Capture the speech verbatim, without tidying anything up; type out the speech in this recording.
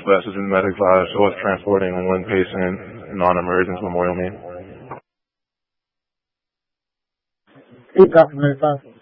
Dispatches in Medic five, show us transporting one patient, non-emergent Memorial Main. Eight, copy, Medic five.